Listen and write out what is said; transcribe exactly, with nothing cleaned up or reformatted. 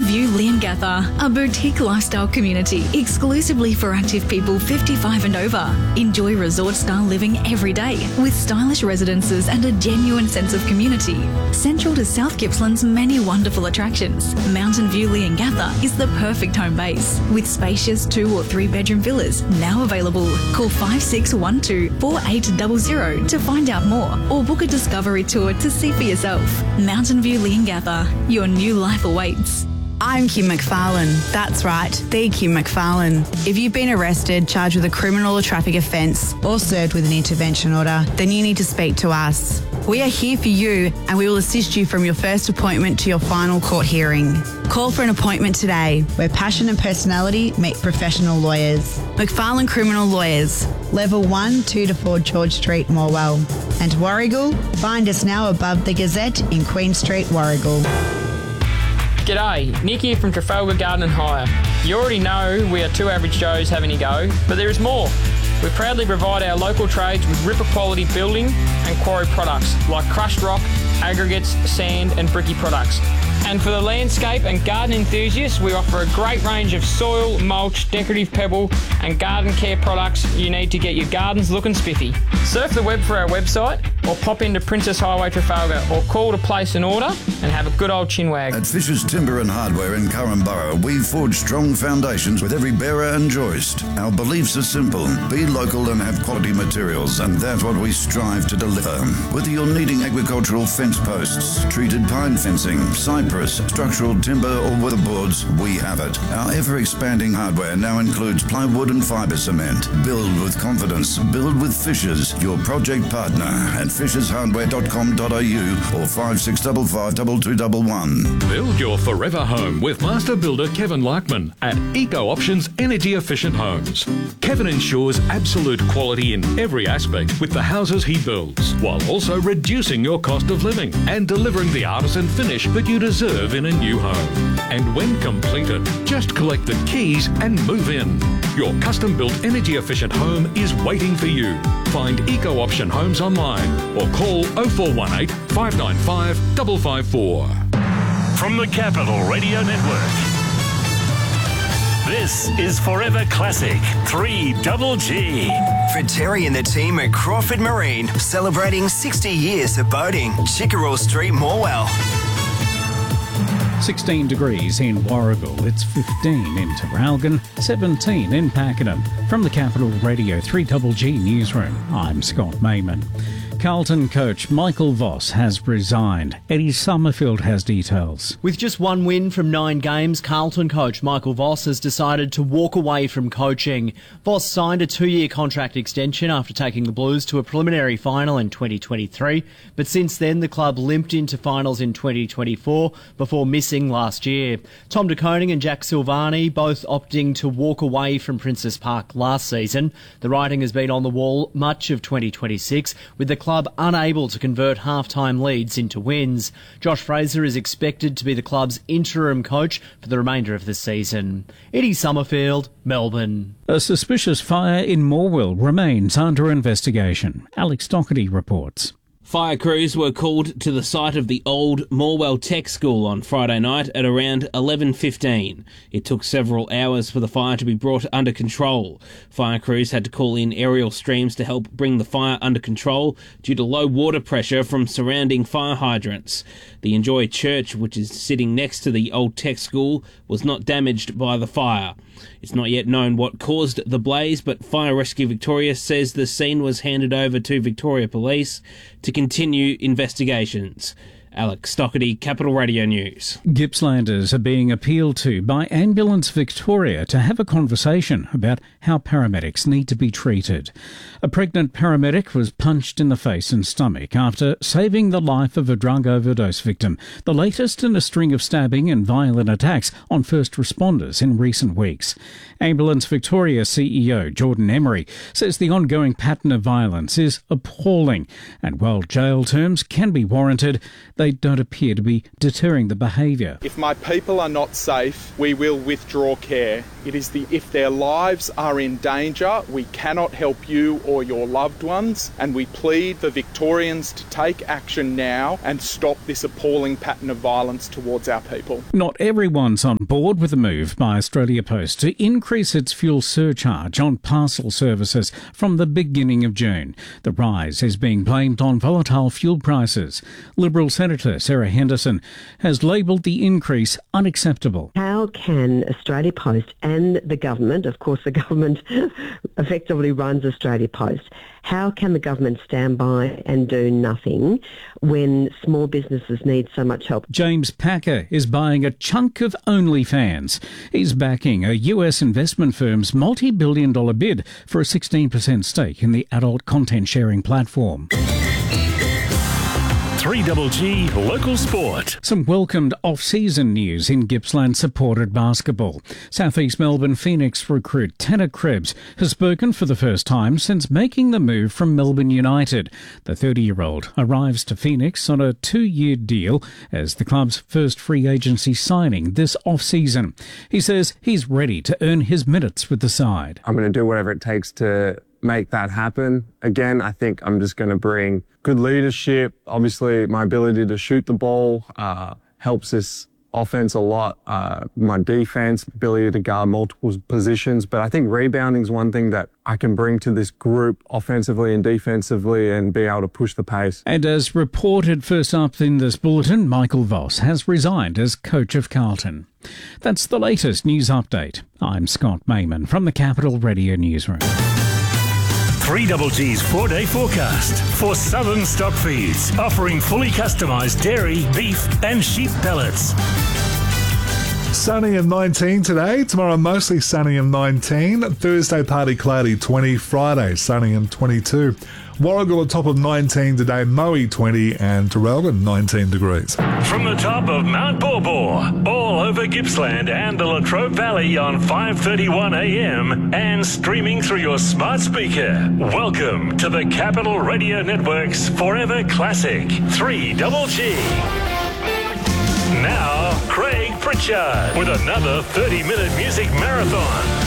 View Leongatha, a boutique lifestyle community exclusively for active people fifty-five and over. Enjoy resort-style living every day with stylish residences and a genuine sense of community. Central to South Gippsland's many wonderful attractions, Mountain View Leongatha is the perfect home base with spacious two or three bedroom villas now available. Call five six one two, four eight zero zero to find out more or book a discovery tour to see for yourself. Mountain View Leongatha, your new life awaits. I'm Kim McFarlane. That's right, the Kim McFarlane. If you've been arrested, charged with a criminal or traffic offence or served with an intervention order, then you need to speak to us. We are here for you and we will assist you from your first appointment to your final court hearing. Call for an appointment today. Where passion and personality meet professional lawyers. McFarlane Criminal Lawyers. Level one, two to four George Street, Morwell. And Warrigal, find us now above the Gazette in Queen Street, Warrigal. G'day, Nick here from Trafalgar Garden and Hire. You already know we are two average Joes having a go, but there is more. We proudly provide our local trades with ripper quality building and quarry products like crushed rock, aggregates, sand and bricky products. And for the landscape and garden enthusiasts, we offer a great range of soil, mulch, decorative pebble and garden care products you need to get your gardens looking spiffy. Surf the web for our website or pop into Princess Highway Trafalgar or call to place an order and have a good old chinwag. At Fisher's Timber and Hardware in Currumborough, we forge strong foundations with every bearer and joist. Our beliefs are simple. Be local and have quality materials, and that's what we strive to deliver. Whether you're needing agricultural fence posts, treated pine fencing, cypress, structural timber or weatherboards, we have it. Our ever-expanding hardware now includes plywood and fibre cement. Build with confidence. Build with Fishers, your project partner at fishers hardware dot com dot a u or five six five five two two one one. Build your forever home with master builder Kevin Larkman at Eco Options Energy Efficient Homes. Kevin ensures absolute quality in every aspect with the houses he builds, while also reducing your cost of living and delivering the artisan finish that you deserve in a new home. And when completed, just collect the keys and move in. Your custom-built energy-efficient home is waiting for you. Find Eco Option Homes online or call oh four one eight, five nine five, five five four. From the Capital Radio Network, this is Forever Classic three Double G. For Terry and the team at Crawford Marine, celebrating sixty years of boating. Chickerell Street, Morwell. sixteen degrees in Warrigal, it's fifteen in Traralgon, seventeen in Pakenham. From the Capital Radio three Double G Newsroom, I'm Scott Mayman. Carlton coach Michael Voss has resigned. Eddie Summerfield has details. With just one win from nine games, Carlton coach Michael Voss has decided to walk away from coaching. Voss signed a two-year contract extension after taking the Blues to a preliminary final in twenty twenty-three, but since then the club limped into finals in twenty twenty-four before missing last year. Tom De Koning and Jack Silvani both opting to walk away from Princes Park last season. The writing has been on the wall much of twenty twenty-six, with the club unable to convert half-time leads into wins. Josh Fraser is expected to be the club's interim coach for the remainder of the season. Eddie Summerfield, Melbourne. A suspicious fire in Morwell remains under investigation. Alex Doherty reports. Fire crews were called to the site of the old Morwell Tech School on Friday night at around eleven fifteen. It took several hours for the fire to be brought under control. Fire crews had to call in aerial streams to help bring the fire under control due to low water pressure from surrounding fire hydrants. The Enjoy Church, which is sitting next to the old Tech School, was not damaged by the fire. It's not yet known what caused the blaze, but Fire Rescue Victoria says the scene was handed over to Victoria Police to continue investigations. Alex Doherty, Capital Radio News. Gippslanders are being appealed to by Ambulance Victoria to have a conversation about how paramedics need to be treated. A pregnant paramedic was punched in the face and stomach after saving the life of a drug overdose victim, the latest in a string of stabbing and violent attacks on first responders in recent weeks. Ambulance Victoria C E O Jordan Emery says the ongoing pattern of violence is appalling, and while jail terms can be warranted, they don't appear to be deterring the behaviour. If my people are not safe, we will withdraw care. It is the if their lives are are in danger. We cannot help you or your loved ones, and we plead for Victorians to take action now and stop this appalling pattern of violence towards our people. Not everyone's on board with the move by Australia Post to increase its fuel surcharge on parcel services from the beginning of June. The rise is being blamed on volatile fuel prices. Liberal Senator Sarah Henderson has labelled the increase unacceptable. How can Australia Post and the government, of course the government effectively runs Australia Post, how can the government stand by and do nothing when small businesses need so much help? James Packer is buying a chunk of OnlyFans. He's backing a U S investment firm's multi-billion dollar bid for a sixteen percent stake in the adult content sharing platform. three G G Local Sport. Some welcomed off-season news in Gippsland-supported basketball. South East Melbourne Phoenix recruit Tanner Krebs has spoken for the first time since making the move from Melbourne United. The thirty-year-old arrives to Phoenix on a two-year deal as the club's first free agency signing this off-season. He says he's ready to earn his minutes with the side. I'm going to do whatever it takes to make that happen. Again, I think I'm just going to bring good leadership. Obviously, my ability to shoot the ball uh, helps this offense a lot. Uh, my defense, ability to guard multiple positions. But I think rebounding is one thing that I can bring to this group offensively and defensively and be able to push the pace. And as reported first up in this bulletin, Michael Voss has resigned as coach of Carlton. That's the latest news update. I'm Scott Mayman from the Capital Radio Newsroom. three G G's four-day forecast for Southern Stock Feeds, offering fully customised dairy, beef and sheep pellets. Sunny and nineteen today. Tomorrow mostly sunny and nineteen. Thursday partly cloudy twenty. Friday sunny and twenty-two. Warragul on top of nineteen today. Moe twenty and Terrelgan nineteen degrees. From the top of Mount Borbor, all over Gippsland and the Latrobe Valley on five thirty-one a m and streaming through your smart speaker. Welcome to the Capital Radio Network's Forever Classic three G G. Now, Craig Pritchard with another thirty minute music marathon.